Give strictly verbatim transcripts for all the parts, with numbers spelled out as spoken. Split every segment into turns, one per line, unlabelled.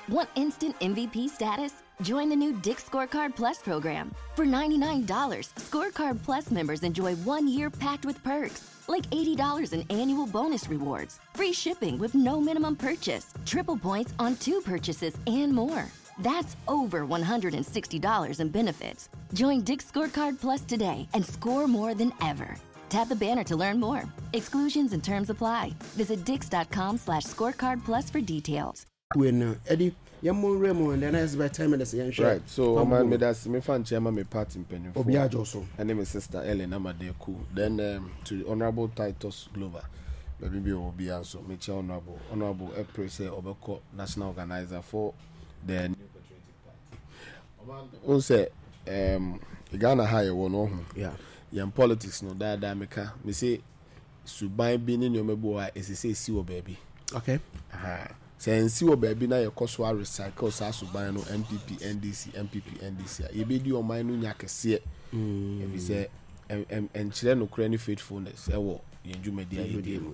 Want instant M V P status? Join the new Dick's Scorecard Plus program. For ninety-nine dollars, Scorecard Plus members enjoy one year packed with perks, like eighty dollars in annual bonus rewards, free shipping with no minimum purchase, triple points on two purchases, and more. That's over one hundred sixty dollars in benefits. Join Dick's Scorecard Plus today and score more than ever. Tap the banner to learn more. Exclusions and terms apply. Visit dix.com slash scorecard plus for details.
When Eddie, Yamun Remo, and then as by time as a
right. So, man, me that's me fan chairman, me party in Penny.
Obiajoso.
And name is Sister Ellen Amadeku. Then um, to Honorable Titus Glover. Maybe will be also. Me Honorable Honorable April say Obeko National Organizer for the New Patriotic Party. On say um Ghana high one oh.
Yeah.
Yan politics no da da meka. Me say suban bi ni nyomebo a esese si wo baby.
Okay.
Aha. Say nsi wo baby na ye koso a recycle sa suban no M P P N D C M P P N D C. Ye be di o man no nya kese. Mm. If say en en en chire no kra ni faithfulness e wo yen dwumadi ayi di.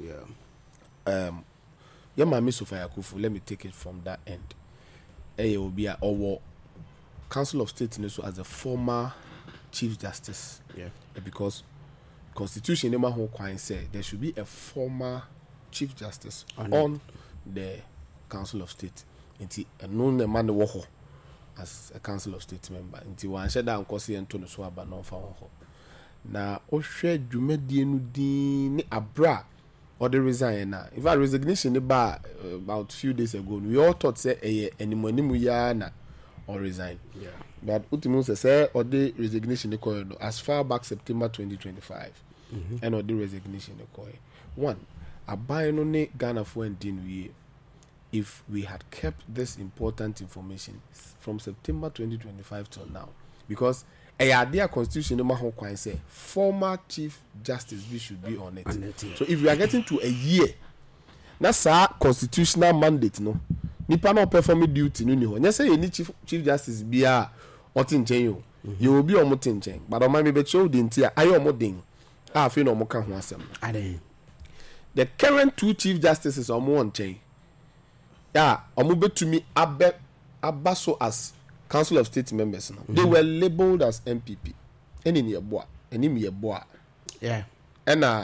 Yeah. Um your mama Sofia Akufu, let me take it from that end. Eh obi a owo Council of State in so as a former Chief Justice.
Yeah.
Because Constitution never hold quite say there should be a former Chief Justice on, on the Council of State. Until a known man the woho as a Council of State member. Until one share down Kosi and Tony Swaba non for ho. Na o share Jumedi no din ni abra or the resign na. In fact, resignation about about few days ago. We all thought say eh anymore mu ya na or resign.
Yeah.
But ultimately say or the resignation the call as far back September twenty twenty-five. Mm-hmm. And or the resignation the call. One, abai no ne Ghana for endin we if we had kept this important information from September twenty twenty-five till now, because a idea constitution no matter how say former Chief Justice we should be on it. On it yeah. So if we are getting to a year, that's our constitutional mandate no. Nipa no perform duty no ni ho. Nya say any chief chief justice bia otin chen yo. You will be on motin chen. But o ma me be show the ntia ayo mo den. Ah fe no mo ka ho asem.
Ade.
The current two chief justices are more on chen. Yeah, omo betumi abe abaso as Council of State members no. Mm-hmm. They were labeled as M P P. Eni ni eboa, eni mi eboa.
Yeah.
And uh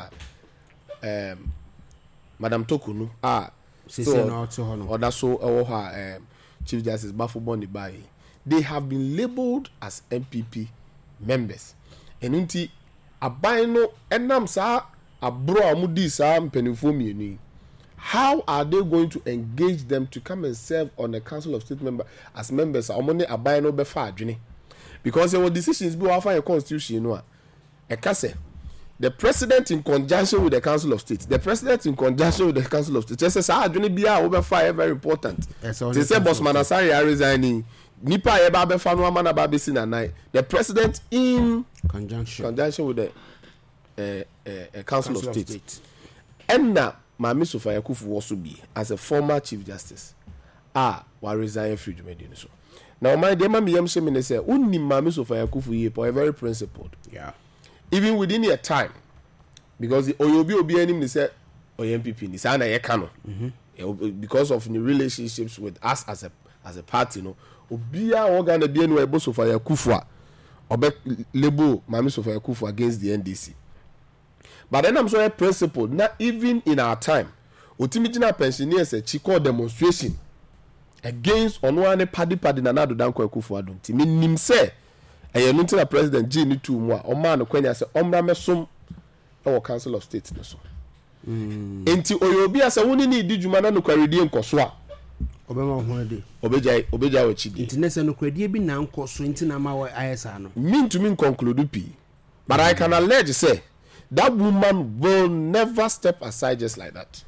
um Madam Tokunu ah
so
or that's so uh, um, Chief Justice Bafuboni Bayi, they have been labeled as M P P members. And unti abaino enam sa abro amudi sa mpenifo mienu. How are they going to engage them to come and serve on the Council of State member as members? Omone abaino befa adwene. Because there were decisions be offer a constitution no a kase. The president in conjunction with the Council of State, the president in conjunction with the Council of State, just says, ah, Johnny Bia over fire, very important. They say, Boss Manasari are resigning. Nipa Eba Befano Amana Babisin and I. The president in
conjunction,
conjunction with the uh, uh, uh, Council, Council of, of State. State. And now, Mami Sofia Akufu also be as a former Chief Justice. Ah, while resigning free Jumedi. So now, my dear Mammy Yamshem say, only Mami Sofia Akufu ye for a very principled.
Yeah.
Even within your time, because the Oyobi Obi enemy say O M P P ni sana ye kano, because of the relationships with us as a as a party, no. Obia organ be no ebo Sofia Akufu, obe label Mami Sofia Akufu against the N D C. But then I'm so principled. Not even in our time, Otimijina pensioners a chiko demonstration against Onwane Paddy Paddy na Nado Danko Akufu adon. Timi nim say. And you know, President G ni two more. O man, when you say, "Omra mesom," our Council of State no so. Enti Oyobi asa woni ni di dwuma na no kwaredi nkoso a.
Obema ho de.
Obeja obeja we chidi.
Enti nese no kwaredi bi na nkoso enti na ma I S A no.
Mean to mean conclude pi. But I can allege say that woman will never step aside just like that.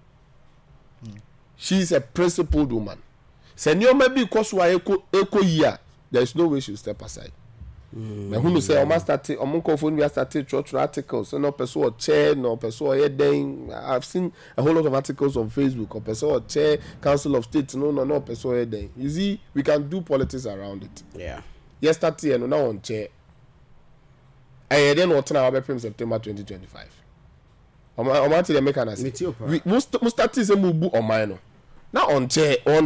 Mm. She is a principled woman. Senyo maybe cause wa eko eko year. There is no way she will step aside. Mm. But who say, "I must start. I must go for we start church articles. So no person or chair, no person or heading. I've seen a whole lot of articles on Facebook. Or person or chair, Council of State. No, no, no person or heading. You see, we can do politics around it.
Yeah.
Yesterday, and now on chair. And then what now? About September twenty twenty-five. I'm I'm to the mechanics. We must must start this move on mine. Now on chair, on